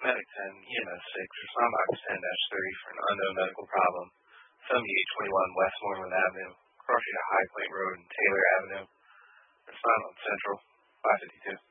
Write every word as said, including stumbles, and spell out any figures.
Medic ten, E M S six, respond box ten dash three for an unknown medical problem. seventy-eight twenty-one West Moreland Avenue, crossing to High Point Road and Taylor Avenue. Respond on Central, five fifty-two.